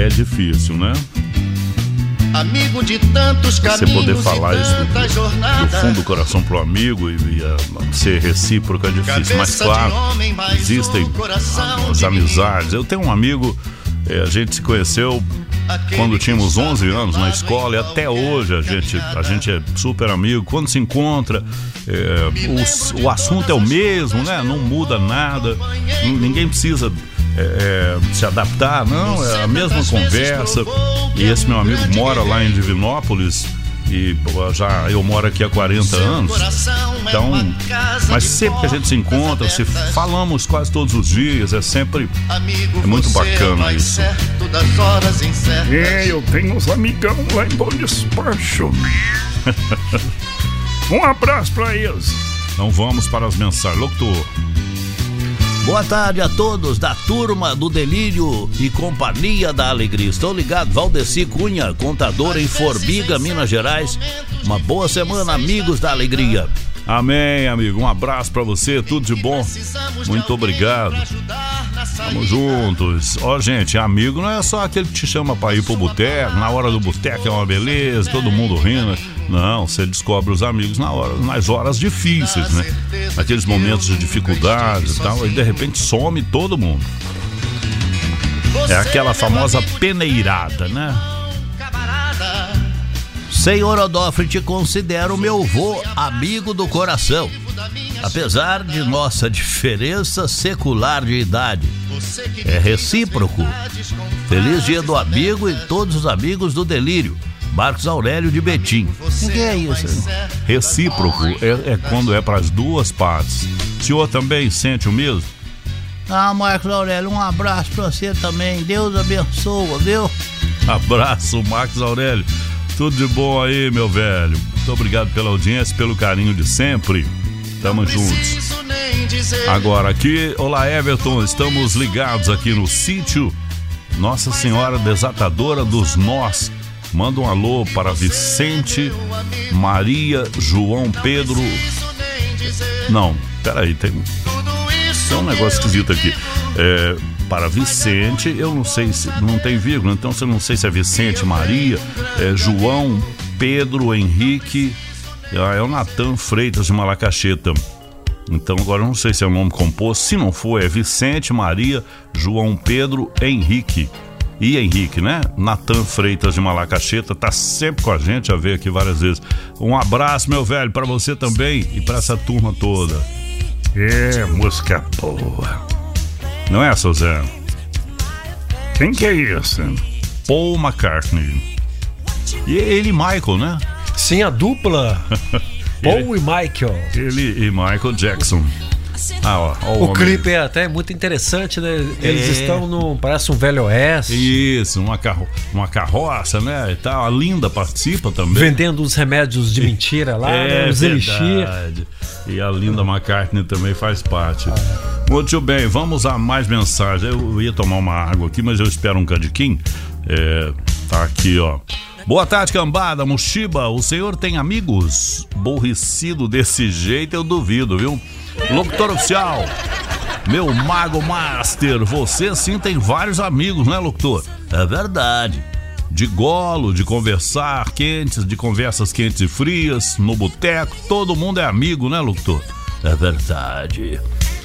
difícil, né? Amigo de tantos caminhos, você poder falar isso do fundo do coração pro amigo e ser recíproco é difícil, mas claro, existem as amizades. Eu tenho um amigo, a gente se conheceu quando tínhamos 11 anos na escola, e até hoje a gente é super amigo. Quando se encontra, o assunto é o mesmo, né? Não muda nada, ninguém precisa se adaptar, não, é a mesma conversa. E esse meu amigo mora lá em Divinópolis e eu moro aqui há 40 anos. Então, mas sempre que a gente se encontra, falamos quase todos os dias, é muito bacana isso. Eu tenho uns amigão lá em Bom Despacho. Um abraço pra eles. Então vamos para as mensagens. Locutor. Boa tarde a todos da turma do Delírio e Companhia da Alegria. Estou ligado, Valdeci Cunha, contador em Formiga, Minas Gerais. Uma boa semana, amigos da Alegria. Amém, amigo. Um abraço pra você, tudo de bom. Muito obrigado. Tamo juntos. Ó, gente, amigo não é só aquele que te chama pra ir pro boteco. Na hora do boteco é uma beleza, todo mundo rindo. Não, você descobre os amigos nas horas difíceis, né? Naqueles momentos de dificuldade e tal, e de repente some todo mundo. É aquela famosa peneirada, né? Senhor Odofre, te considero meu vô amigo do coração. Apesar de nossa diferença secular de idade, é recíproco. Feliz dia do amigo e todos os amigos do Delírio. Marcos Aurélio de Betim. O que é isso? Recíproco é quando é para as duas partes. O senhor também sente o mesmo? Marcos Aurélio, um abraço pra você também. Deus abençoa, viu? Abraço, Marcos Aurélio. Tudo de bom aí, meu velho. Muito obrigado pela audiência, pelo carinho de sempre. Tamo juntos. Agora aqui, olá Everton, estamos ligados aqui no sítio Nossa Senhora Desatadora dos Nós. Manda um alô para Vicente, Maria, João Pedro. Não, peraí, tem um negócio esquisito aqui. Para Vicente, eu não sei se não tem vírgula, então eu não sei se é Vicente, Maria, João, Pedro, Henrique, é o Natan Freitas de Malacacheta. Então agora eu não sei se é o nome composto. Se não for, é Vicente, Maria, João, Pedro, Henrique. E Henrique, né? Natan Freitas de Malacacheta, tá sempre com a gente, já veio aqui várias vezes. Um abraço, meu velho, pra você também e pra essa turma toda. Música boa. Não é, seu Zé? Quem que é isso? Paul McCartney. E ele e Michael, né? Sim, a dupla. Paul e Michael. Ele e Michael Jackson. O clipe é até muito interessante, né? Eles estão parece um velho oeste. Isso, uma carroça, né? E tal. A Linda participa também. Vendendo os remédios de mentira lá, né? Os elixir. E a Linda McCartney também faz parte. Muito bem, vamos a mais mensagens. Eu ia tomar uma água aqui, mas eu espero um cadiquinho. Tá aqui, ó. Boa tarde, cambada, Mushiba. O senhor tem amigos? Borrecido desse jeito eu duvido, viu? Locutor oficial, meu mago master, você sim tem vários amigos, né, locutor? É verdade. De golo, de conversar quentes, de conversas quentes e frias, no boteco, todo mundo é amigo, né, locutor? É verdade.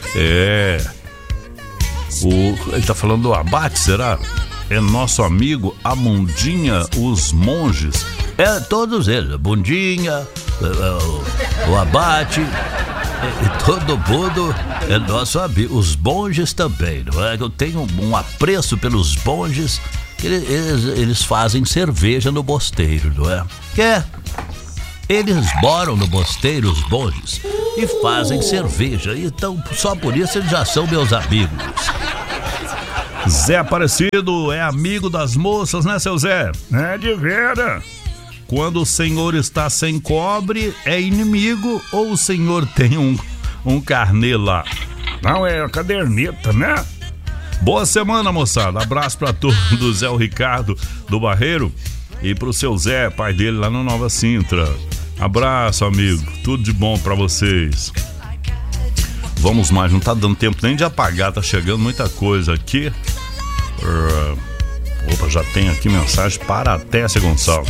Ele tá falando do Abate, será? É nosso amigo Amundinha, os monges. Todos eles, a Bundinha, o Abate, e todo mundo é nosso amigo. Os monges também, não é? Eu tenho um apreço pelos monges, que eles fazem cerveja no mosteiro, não é? Eles moram no mosteiro, os monges, e fazem cerveja, então só por isso eles já são meus amigos. Zé Aparecido é amigo das moças, né, seu Zé? É de vera. Quando o senhor está sem cobre, é inimigo ou o senhor tem um carnê lá? Não, é a caderneta, né? Boa semana, moçada. Abraço pra turma do Zé o Ricardo do Barreiro e pro seu Zé, pai dele lá no Nova Sintra. Abraço, amigo. Tudo de bom pra vocês. Vamos mais, não tá dando tempo nem de apagar, tá chegando muita coisa aqui. Opa, já tem aqui mensagem para a Tessia Gonçalves.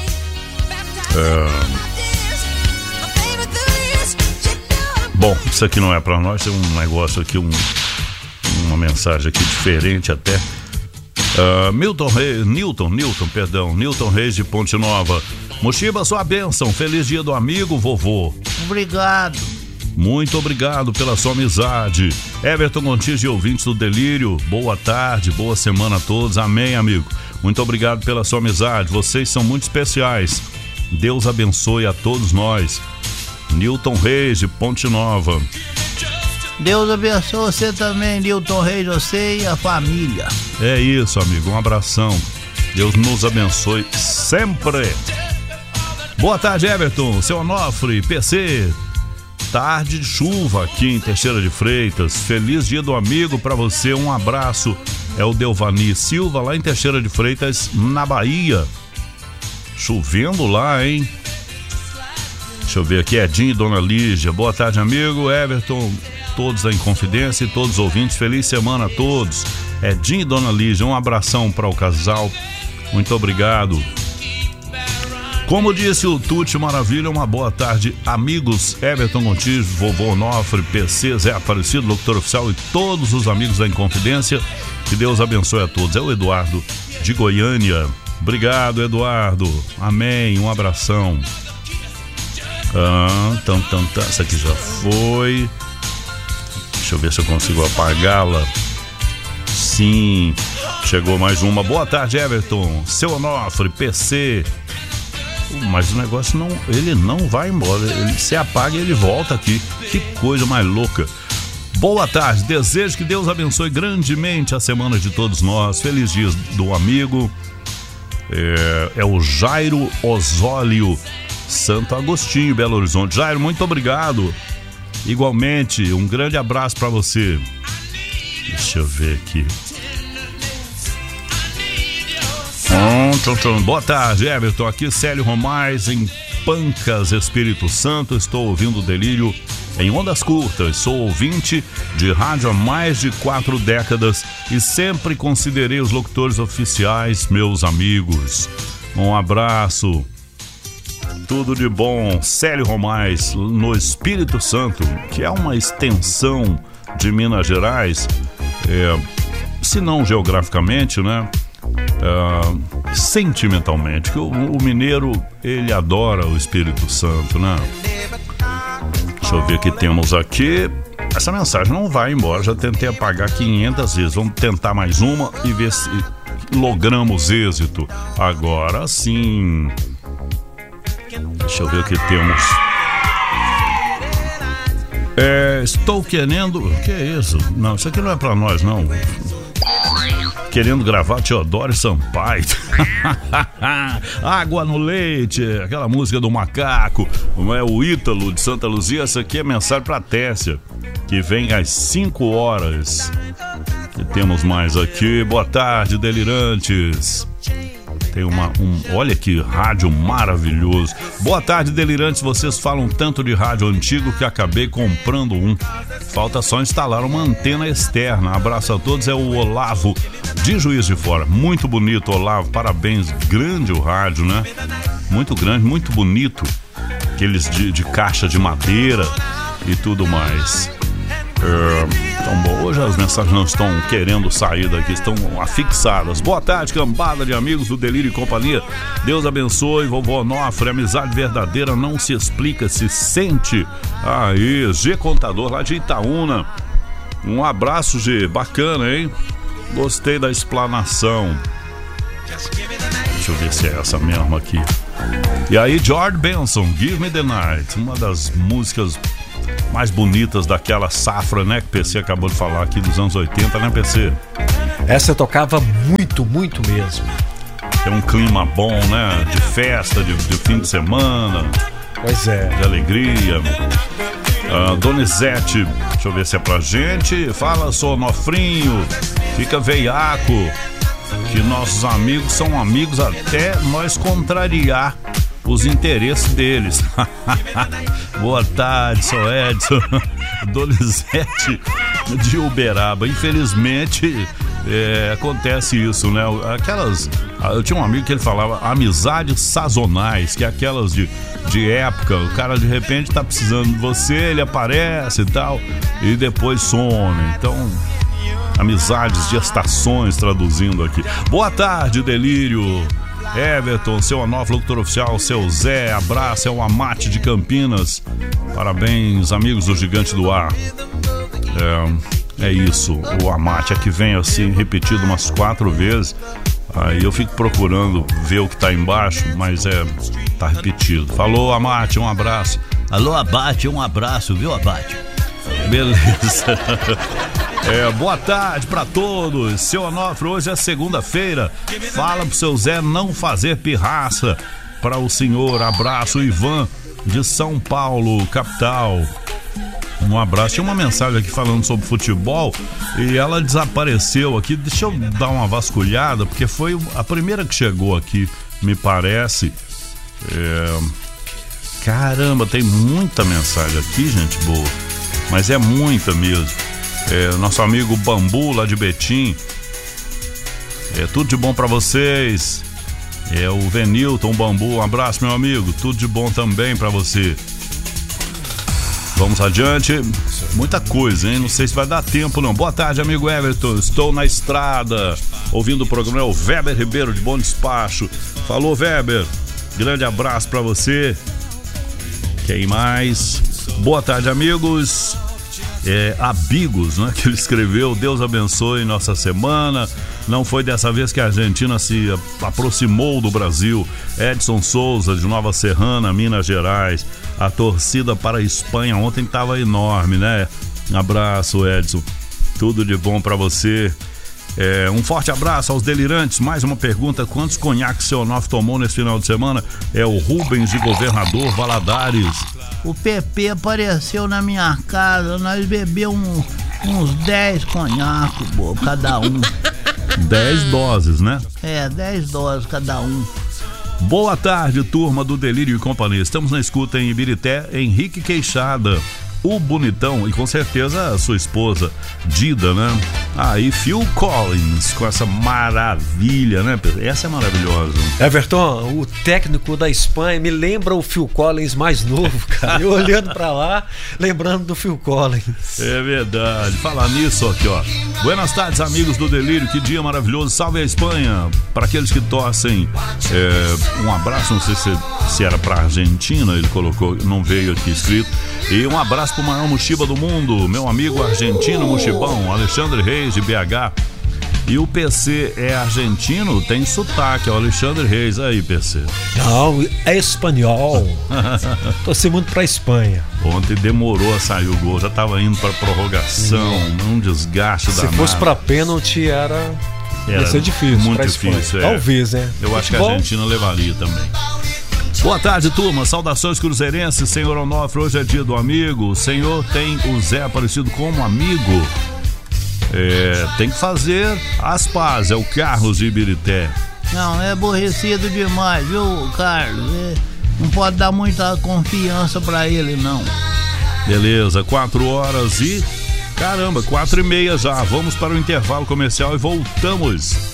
Bom, isso aqui não é para nós, tem um negócio aqui, uma mensagem aqui diferente até. Newton Reis de Ponte Nova. Mochiba, sua bênção, feliz dia do amigo, vovô. Obrigado. Muito obrigado pela sua amizade. Everton Gontijo e ouvintes do Delírio, boa tarde, boa semana a todos, amém, amigo. Muito obrigado pela sua amizade, vocês são muito especiais. Deus abençoe a todos nós. Newton Reis de Ponte Nova. Deus abençoe você também, Newton Reis, você e a família. É isso, amigo, um abração. Deus nos abençoe sempre. Boa tarde, Everton, seu Onofre, PC. Tarde de chuva aqui em Teixeira de Freitas. Feliz dia do amigo pra você, um abraço. É o Delvani Silva, lá em Teixeira de Freitas, na Bahia. Chovendo lá, hein? Deixa eu ver aqui, Edinho e Dona Lígia. Boa tarde, amigo. Everton, todos da Inconfidência e todos os ouvintes. Feliz semana a todos. Edinho e Dona Lígia, um abração para o casal. Muito obrigado. Como disse o Tuti Maravilha, uma boa tarde, amigos. Everton Gontijo, vovô Onofre, PC, Zé Aparecido, locutor oficial e todos os amigos da Inconfidência. Que Deus abençoe a todos. É o Eduardo de Goiânia. Obrigado, Eduardo. Amém. Um abração. Essa aqui já foi. Deixa eu ver se eu consigo apagá-la. Sim. Chegou mais uma. Boa tarde, Everton. Seu Onofre, PC. Mas o negócio ele não vai embora. Ele se apaga e ele volta aqui. Que coisa mais louca. Boa tarde. Desejo que Deus abençoe grandemente a semana de todos nós. Feliz dia do amigo. É o Jairo Osólio, Santo Agostinho, Belo Horizonte. Jairo, muito obrigado. Igualmente, um grande abraço para você. Deixa eu ver aqui. Boa tarde, Everton. Aqui Célio Romais, em Pancas, Espírito Santo. Estou ouvindo o Delírio em ondas curtas. Sou ouvinte de rádio há mais de 4 décadas e sempre considerei os locutores oficiais meus amigos. Um abraço. Tudo de bom. Célio Romais, no Espírito Santo, que é uma extensão de Minas Gerais, se não geograficamente, né? Sentimentalmente, que o mineiro, ele adora o Espírito Santo, né? Deixa eu ver o que temos aqui. Essa mensagem não vai embora, já tentei apagar 500 vezes. Vamos tentar mais uma e ver se logramos êxito. Agora sim. Deixa eu ver o que temos. Estou querendo... O que é isso? Não, isso aqui não é pra nós, não. Querendo gravar Teodoro Sampaio. Água no leite, aquela música do macaco. Não é o Ítalo de Santa Luzia. Essa aqui é mensagem pra Tessia, que vem às 5 horas. E temos mais aqui. Boa tarde, delirantes. Tem olha que rádio maravilhoso. Boa tarde, delirantes. Vocês falam tanto de rádio antigo que acabei comprando um. Falta só instalar uma antena externa. Abraço a todos. É o Olavo de Juiz de Fora. Muito bonito, Olavo. Parabéns. Grande o rádio, né? Muito grande, muito bonito. Aqueles de caixa de madeira e tudo mais. Então, bom, hoje as mensagens não estão querendo sair daqui, estão afixadas. Boa tarde, cambada de amigos do Delírio e Companhia. Deus abençoe, vovô Onofre. Amizade verdadeira não se explica, se sente. Aí, G Contador lá de Itaúna. Um abraço, G, bacana, hein? Gostei da explanação. Deixa eu ver se é essa mesmo aqui. E aí, George Benson, Give Me The Night. Uma das músicas mais bonitas daquela safra, né, que o PC acabou de falar aqui dos anos 80, né, PC? Essa eu tocava muito, muito mesmo. Tem um clima bom, né, de festa, de fim de semana. Pois é. De alegria. Donizete, deixa eu ver se é pra gente. Fala, sou Onofrinho, fica veiaco, que nossos amigos são amigos até nós contrariar os interesses deles. Boa tarde, sou Edson. Donizete de Uberaba. Infelizmente, acontece isso, né? Eu tinha um amigo que ele falava amizades sazonais, que é aquelas de época. O cara de repente tá precisando de você, ele aparece e tal, e depois some. Então, amizades de estações, traduzindo aqui. Boa tarde, Delírio. Everton, seu Onofre, locutor oficial, seu Zé, abraço, é o Amate de Campinas. Parabéns, amigos do Gigante do Ar. É isso, o Amate é que vem assim, repetido umas 4 vezes. Aí eu fico procurando ver o que tá embaixo, mas tá repetido. Falou, Amate, um abraço. Alô, Abate, um abraço, viu, Abate? Beleza. Boa tarde pra todos. Seu Onofre, hoje é segunda-feira. Fala pro seu Zé não fazer pirraça. Para o senhor, abraço, Ivan de São Paulo, capital. Um abraço. Tinha uma mensagem aqui falando sobre futebol e ela desapareceu aqui. Deixa eu dar uma vasculhada, porque foi a primeira que chegou aqui, me parece. Caramba, tem muita mensagem aqui, gente boa. Mas é muita mesmo. Nosso amigo Bambu, lá de Betim. Tudo de bom pra vocês. O Venilton Bambu, um abraço, meu amigo. Tudo de bom também pra você. Vamos adiante. Muita coisa, hein? Não sei se vai dar tempo, não. Boa tarde, amigo Everton. Estou na estrada, ouvindo o programa. É o Weber Ribeiro, de Bom Despacho. Falou, Weber. Grande abraço pra você. Quem mais? Boa tarde, amigos. Abigos, né? Que ele escreveu. Deus abençoe nossa semana. Não foi dessa vez que a Argentina se aproximou do Brasil. Edson Souza, de Nova Serrana, Minas Gerais. A torcida para a Espanha ontem estava enorme, né? Um abraço, Edson. Tudo de bom para você. Um forte abraço aos delirantes. Mais uma pergunta: quantos conhaques seu Onofre tomou nesse final de semana? O Rubens, de Governador Valadares. O PP apareceu na minha casa, nós bebemos uns 10 conhaques, cada um. 10 doses, né? 10 doses cada um. Boa tarde, turma do Delírio e Companhia. Estamos na escuta em Ibirité, Henrique Queixada, o bonitão e com certeza a sua esposa Dida, né? E Phil Collins com essa maravilha, né? Essa é maravilhosa. Everton, o técnico da Espanha me lembra o Phil Collins mais novo, cara. Eu olhando pra lá, lembrando do Phil Collins. É verdade. Falar nisso aqui, ó. Buenas tardes, amigos do Delírio. Que dia maravilhoso. Salve a Espanha. Para aqueles que torcem, um abraço. Não sei se era pra Argentina, ele colocou, não veio aqui escrito. E um abraço pro maior Mochiba do mundo, meu amigo argentino Mochibão, Alexandre Reis, de BH. E o PC é argentino, tem sotaque, é o Alexandre Reis. Aí, PC. Não, é espanhol. Torci muito pra Espanha. Ontem demorou a sair o gol, já tava indo pra prorrogação, um desgaste danado. Se fosse pra pênalti, ia ser difícil. Muito difícil, Talvez, né? Eu acho que a Argentina levaria também. Boa tarde, turma. Saudações cruzeirenses. Senhor Onofre, hoje é dia do amigo. O senhor tem o Zé Aparecido como amigo? Tem que fazer as pazes. É o Carlos de Ibirité. Não, é aborrecido demais, viu, Carlos? Não pode dar muita confiança pra ele, não. Beleza, 4 horas e... Caramba, 4h30 já. Vamos para o intervalo comercial e voltamos.